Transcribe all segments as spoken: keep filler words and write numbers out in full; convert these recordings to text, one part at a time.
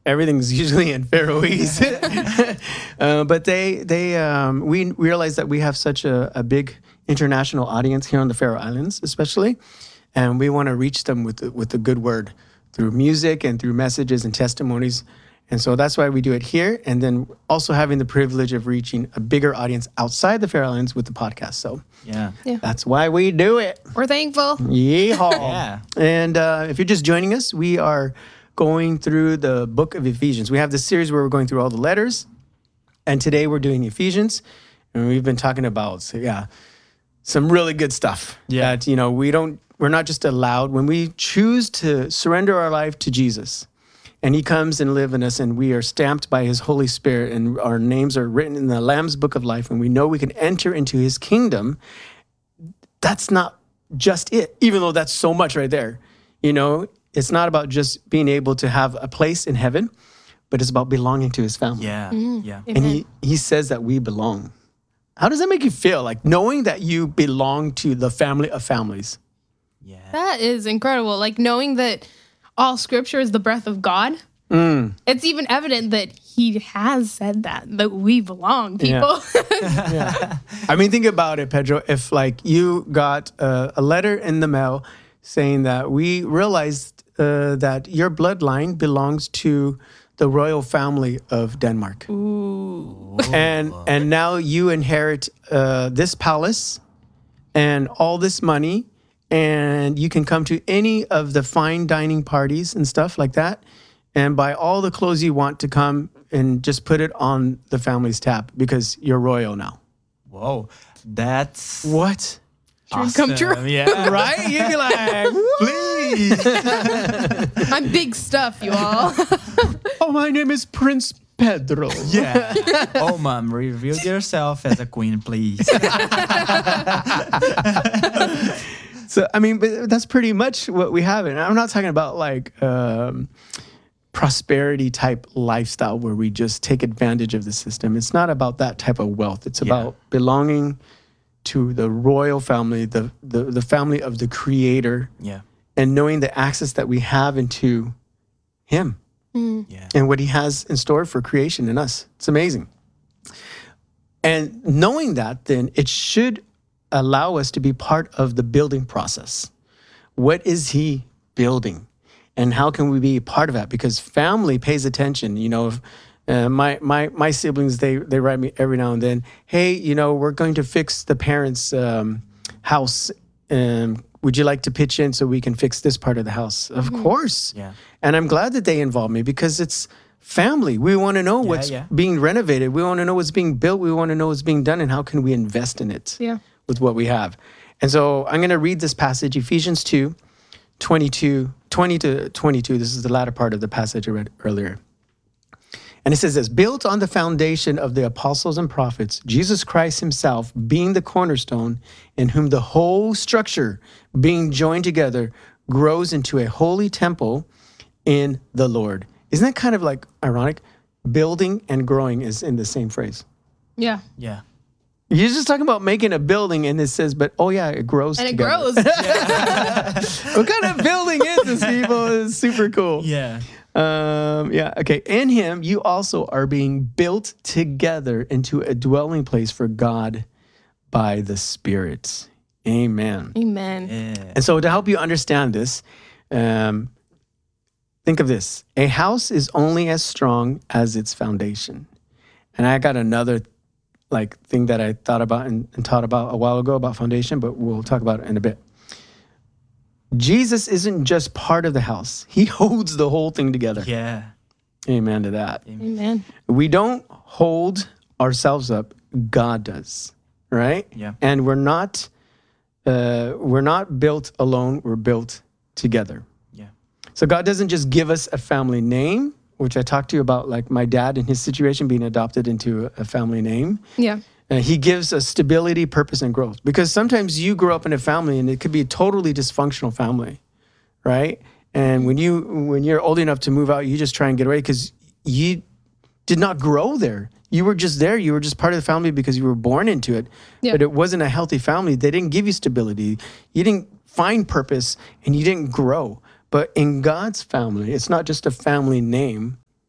everything's usually in Faroese. uh, but they, they, um, we realized that we have such a, a big international audience here on the Faroe Islands, especially, and we want to reach them with the, with the good word through music and through messages and testimonies. And so that's why we do it here. And then also having the privilege of reaching a bigger audience outside the Faroe Islands with the podcast. So yeah, yeah. that's why we do it. We're thankful. Yeehaw. Yeah. And uh, if you're just joining us, we are going through the book of Ephesians. We have this series where we're going through all the letters. And today we're doing Ephesians. And we've been talking about, so yeah, some really good stuff. Yeah. That, you know, we don't, we're not just allowed, when we choose to surrender our life to Jesus, and he comes and lives in us, and we are stamped by his Holy Spirit, and our names are written in the Lamb's Book of Life, and we know we can enter into his kingdom. That's not just it, even though that's so much right there. You know, it's not about just being able to have a place in heaven, but it's about belonging to his family. Yeah, mm-hmm. yeah. And he, he says that we belong. How does that make you feel? Like knowing that you belong to the family of families. Yeah. That is incredible. Like knowing that all scripture is the breath of God. Mm. It's even evident that he has said that, that we belong, people. Yeah. Yeah. I mean, think about it, Pedro. If like you got uh, a letter in the mail saying that we realized uh, that your bloodline belongs to the royal family of Denmark. Ooh. And, and now you inherit uh, this palace and all this money, and you can come to any of the fine dining parties and stuff like that, and buy all the clothes you want to come and just put it on the family's tab because you're royal now. Whoa, that's what? Dream awesome. come true. Yeah, right? You'd be like, please. I'm big stuff, you all. Oh, my name is Prince Pedro. Yeah. Oh, mom, reveal yourself as a queen, please. So, I mean, but that's pretty much what we have. And I'm not talking about like um, prosperity type lifestyle where we just take advantage of the system. It's not about that type of wealth. It's about yeah. belonging to the royal family, the, the, the family of the Creator. Yeah. And knowing the access that we have into him. Mm. Yeah. And what he has in store for creation in us. It's amazing. And knowing that, then it should allow us to be part of the building process. What is he building? And how can we be part of that? Because family pays attention. You know, if, uh, my my my siblings, they they write me every now and then, hey, you know, we're going to fix the parents' um, house. Um, would you like to pitch in so we can fix this part of the house? Of mm-hmm. course. Yeah. And I'm glad that they involve me because it's family. We want to know yeah, what's yeah. being renovated. We want to know what's being built. We want to know what's being done and how can we invest in it yeah. with what we have. And so I'm going to read this passage, Ephesians two, twenty-two, twenty to twenty-two. This is the latter part of the passage I read earlier. And it says this, built on the foundation of the apostles and prophets, Jesus Christ himself being the cornerstone, in whom the whole structure being joined together grows into a holy temple in the Lord. Isn't that kind of like ironic? Building and growing is in the same phrase. Yeah. Yeah. You're just talking about making a building and it says, but oh yeah, it grows And together. it grows. What kind of building is this, people? It's super cool. Yeah. Um, yeah. Okay. In him, you also are being built together into a dwelling place for God by the Spirit. Amen. Amen. Yeah. And so to help you understand this, um, think of this. A house is only as strong as its foundation. And I got another like thing that I thought about and, and taught about a while ago about foundation, but we'll talk about it in a bit. Jesus isn't just part of the house. He holds the whole thing together. Yeah. Amen to that. Amen. We don't hold ourselves up. God does, right? Yeah. And we're not, uh, we're not built alone. We're built together. Yeah. So God doesn't just give us a family name, which I talked to you about, like my dad and his situation being adopted into a family name. Yeah. Uh, he gives us stability, purpose, and growth. Because sometimes you grow up in a family and it could be a totally dysfunctional family, right? And when, you, when you're old enough to move out, you just try and get away because you did not grow there. You were just there. You were just part of the family because you were born into it. Yeah. But it wasn't a healthy family. They didn't give you stability. You didn't find purpose and you didn't grow. But in God's family, it's not just a family name.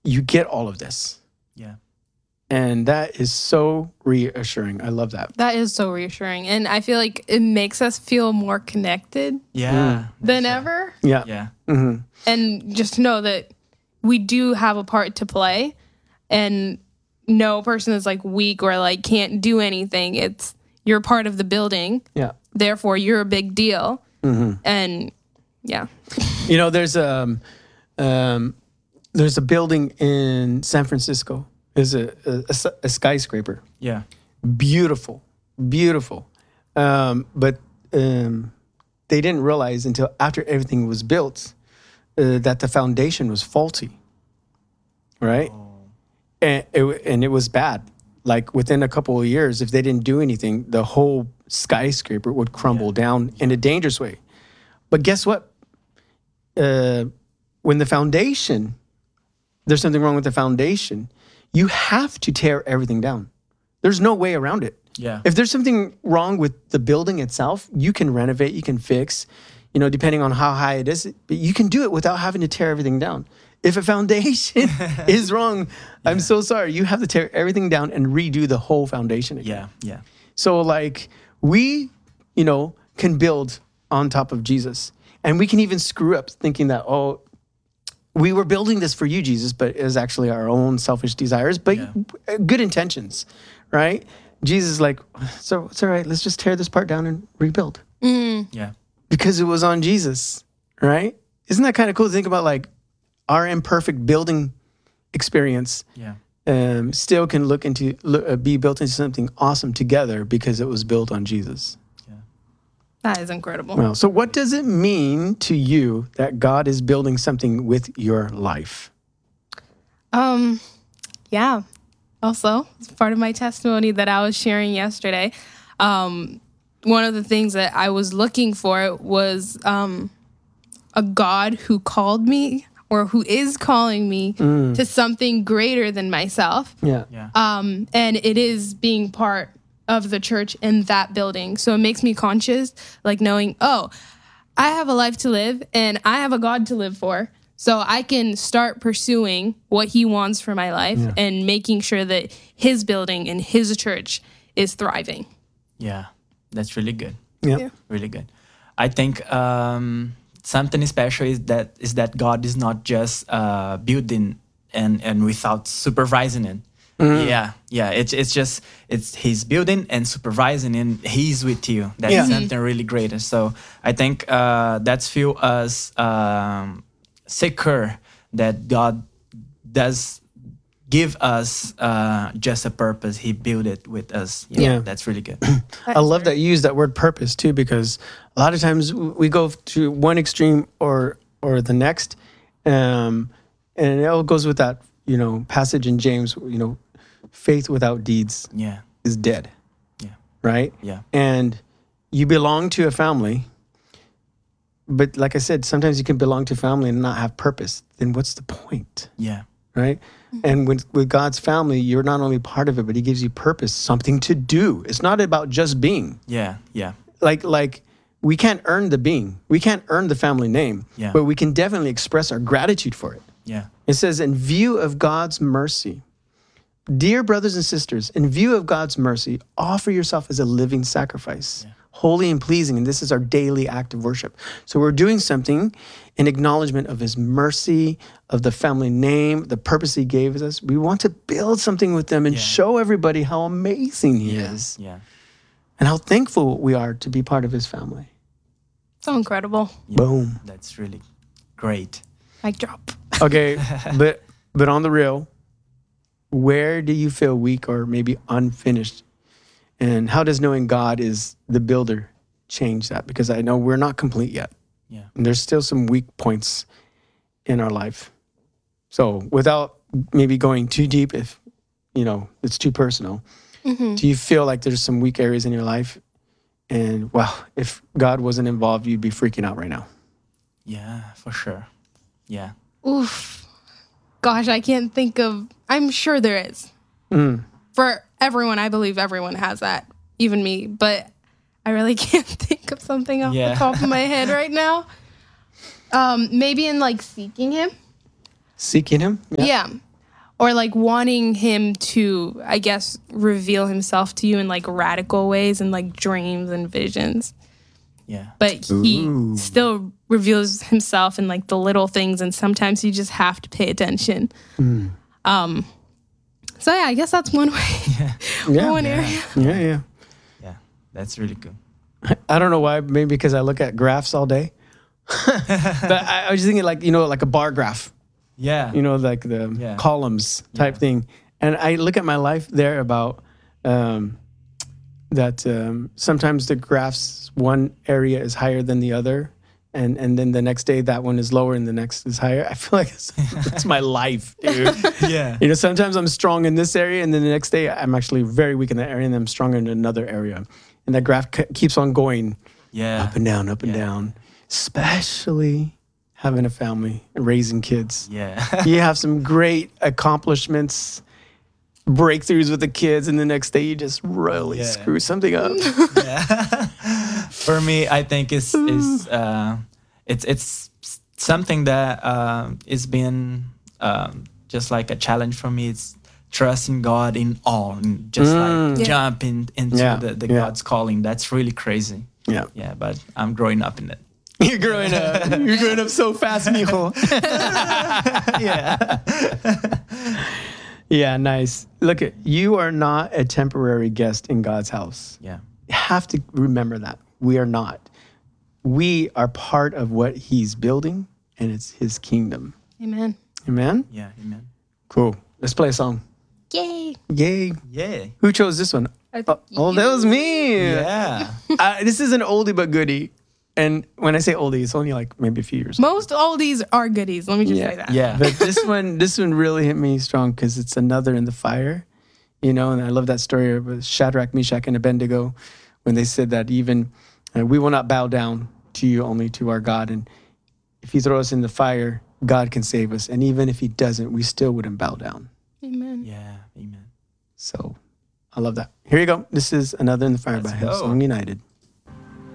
you get all of this. Yeah. And that is so reassuring. I love that. That is so reassuring. And I feel like it makes us feel more connected Yeah. than ever. Yeah. Yeah. hmm And just to know that we do have a part to play, and no person is like weak or like can't do anything. It's you're part of the building. Yeah. Therefore, you're a big deal. And yeah. You know, there's a, um, there's a building in San Francisco. There's a, a, a skyscraper. Yeah. Beautiful, beautiful. Um, but um, they didn't realize until after everything was built uh, that the foundation was faulty, right? And, it, and it was bad. Like within a couple of years, if they didn't do anything, the whole skyscraper would crumble down in a dangerous way. But guess what? Uh, when the foundation, there's something wrong with the foundation, you have to tear everything down. There's no way around it. Yeah. If there's something wrong with the building itself, you can renovate, you can fix, you know, depending on how high it is, but you can do it without having to tear everything down. If a foundation is wrong, I'm so sorry. You have to tear everything down and redo the whole foundation again. Yeah. Yeah. So like we, you know, can build on top of Jesus. And we can even screw up thinking that, oh, we were building this for you, Jesus, but it was actually our own selfish desires, but Yeah. good intentions, right? Jesus is like, so it's all right. Let's just tear this part down and rebuild Yeah. because it was on Jesus, right? Isn't that kind of cool to think about? Like our imperfect building experience Yeah. um, still can look into look, uh, be built into something awesome together because it was built on Jesus. That is incredible. Well, so what does it mean to you that God is building something with your life? Um, yeah. Also, it's part of my testimony that I was sharing yesterday. Um, one of the things that I was looking for was um, a God who called me or who is calling me to something greater than myself. Yeah. Yeah. Um, and it is being part of the church in that building. So it makes me conscious, like knowing, oh, I have a life to live and I have a God to live for. So I can start pursuing what he wants for my life and making sure that his building and his church is thriving. Yeah. That's really good. Yeah. Yeah. Really good. I think um, something special is that is that God is not just uh, building and and without supervising it. Yeah, yeah. It's it's just it's he's building and supervising, and he's with you. That's Yeah. something really great. And so I think uh, that's feel us um, secure that God does give us uh, just a purpose. He built it with us. Yeah, Yeah. that's really good. I love that you use that word purpose too, because a lot of times we go to one extreme or or the next, um, and it all goes with that, you know, passage in James, you know, faith without deeds Yeah, is dead. Yeah. Right? yeah, And you belong to a family, but like I said, sometimes you can belong to family and not have purpose. Then what's the point? yeah, Right? And with, with God's family, you're not only part of it, but he gives you purpose, something to do. It's not about just being. yeah, yeah, Like, like we can't earn the being. We can't earn the family name, Yeah. but we can definitely express our gratitude for it. yeah, It says, in view of God's mercy, dear brothers and sisters, in view of God's mercy, offer yourself as a living sacrifice, holy and pleasing. And this is our daily act of worship. So we're doing something in acknowledgement of his mercy, of the family name, the purpose he gave us. We want to build something with them and Yeah. show everybody how amazing he is yeah. and how thankful we are to be part of his family. So incredible. Boom. That's really great. Mic drop. Okay, but but on the real, where do you feel weak or maybe unfinished? And how does knowing God is the builder change that? Because I know we're not complete yet. Yeah. And there's still some weak points in our life. So without maybe going too deep, if, you know, it's too personal, do you feel like there's some weak areas in your life? And, well, if God wasn't involved, you'd be freaking out right now. Yeah, for sure. Yeah. Oof. Gosh, I can't think of, I'm sure there is. For everyone, I believe everyone has that, even me, but I really can't think of something off Yeah. the top of my head right now. Um, maybe in like seeking him. Seeking him? Yeah. or like wanting him to, I guess, reveal himself to you in like radical ways and like dreams and visions. Yeah. But he Ooh. still reveals himself in like the little things, and sometimes you just have to pay attention. Mm. Um, so yeah, I guess that's one way, Yeah. one Yeah. area. Yeah, yeah. Yeah. That's really good. I don't know why. Maybe because I look at graphs all day. But I, I was just thinking, like, you know, like a bar graph. Yeah. You know, like the Yeah. columns type Yeah. thing. And I look at my life there about um, that um, sometimes the graphs, one area is higher than the other. And, and then the next day that one is lower and the next is higher. I feel like it's, it's my life, dude. yeah. You know, sometimes I'm strong in this area, and then the next day I'm actually very weak in that area, and I'm stronger in another area. And that graph c- keeps on going Yeah. up and down, up and Yeah. down. Especially having a family and raising kids. Yeah. You have some great accomplishments, breakthroughs with the kids, and the next day you just really Yeah. screw something up. For me, I think is is uh, it's it's something that uh, is being um, just like a challenge for me. It's trusting God in all, and just Mm. like Yeah. jumping into Yeah. the, the Yeah. God's calling. That's really crazy. Yeah. Yeah, but I'm growing up in it. You're growing up. You're growing up so fast, mijo. Yeah. Yeah, nice. Look, at you are not a temporary guest in God's house. Yeah. You have to remember that. We are not. We are part of what he's building, and it's his kingdom. Amen. Amen? Yeah. Amen. Cool. Let's play a song. Yay. Yay. Yeah. Who chose this one? I Oh, think oh, you- that was me. Yeah. Uh, this is an oldie but goodie. And when I say oldie, it's only like maybe a few years. Most oldies are goodies. Let me just Yeah. say that. Yeah. But this one, this one really hit me strong because it's another in the fire, you know. And I love that story of Shadrach, Meshach, and Abednego when they said that even uh, we will not bow down to you, only to our God. And if you throw us in the fire, God can save us. And even if he doesn't, we still wouldn't bow down. Amen. Yeah. Amen. So I love that. Here you go. This is Another in the Fire Let's by go. Hillsong United.